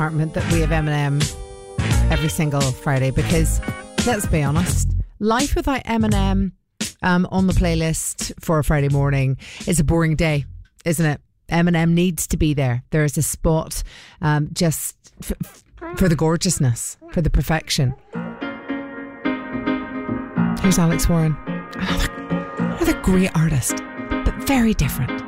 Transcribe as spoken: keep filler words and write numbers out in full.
department that we have Eminem every single Friday because, let's be honest, life without Eminem um, on the playlist for a Friday morning is a boring day, isn't it? Eminem needs to be there. There is a spot um, just f- for the gorgeousness, for the perfection. Here's Alex Warren. Another, another great artist, but very different.